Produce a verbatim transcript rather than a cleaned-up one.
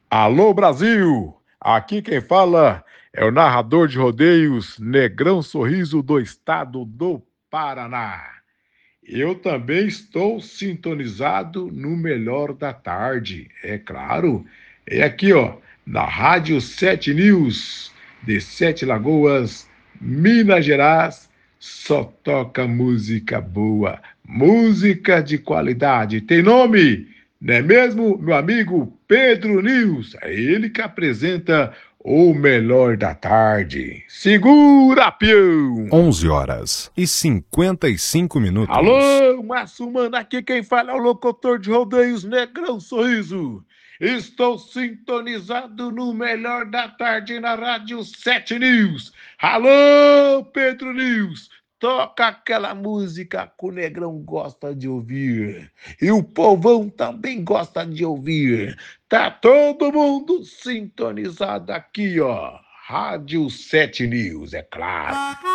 Alô Brasil, aqui quem fala é o narrador de rodeios Negrão Sorriso do estado do Paraná. Eu também estou sintonizado no melhor da tarde, é claro. É aqui, ó, na Rádio Sete News, de Sete Lagoas, Minas Gerais, só toca música boa, música de qualidade. Tem nome, não é mesmo, meu amigo Pedro News? É ele que apresenta o melhor da tarde. Segura, peão! onze horas e cinquenta e cinco minutos. Alô, Massumano, aqui quem fala é o locutor de rodeios Negrão Sorriso. Estou sintonizado no melhor da tarde na Rádio Sete News. Alô, Pedro News, toca aquela música que o Negrão gosta de ouvir. E o povão também gosta de ouvir. Tá todo mundo sintonizado aqui, ó. Rádio Sete News, é claro.